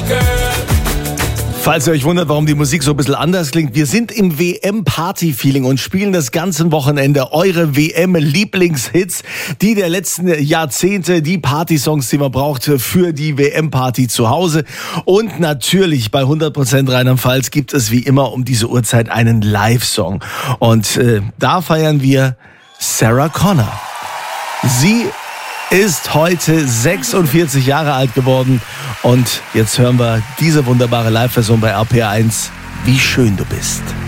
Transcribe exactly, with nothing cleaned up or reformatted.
Falls ihr euch wundert, warum die Musik so ein bisschen anders klingt, wir sind im W M-Party-Feeling und spielen das ganze Wochenende eure W M-Lieblingshits, die der letzten Jahrzehnte, die Party-Songs, die man braucht für die W M-Party zu Hause. Und natürlich bei hundert Prozent Rheinland-Pfalz gibt es wie immer um diese Uhrzeit einen Live-Song. Und äh, da feiern wir Sarah Connor. Sie ist heute sechsundvierzig Jahre alt geworden und jetzt hören wir diese wunderbare Live-Version bei R P R eins, Wie schön du bist.